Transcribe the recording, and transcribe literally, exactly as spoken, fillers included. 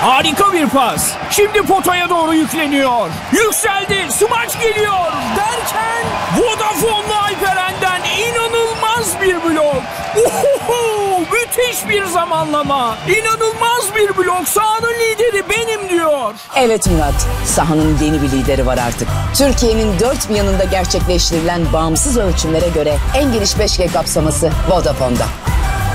Harika bir pas. Şimdi potaya doğru yükleniyor. Yükseldi. Smaç geliyor. Derken Vodafone'lu Alperen'den inanılmaz bir blok. Ohoho, müthiş bir zamanlama. İnanılmaz bir blok. Sahanın lideri benim diyor. Evet Murat, sahanın yeni bir lideri var artık. Türkiye'nin dört bir yanında gerçekleştirilen bağımsız ölçümlere göre en geniş beş G kapsaması Vodafone'da.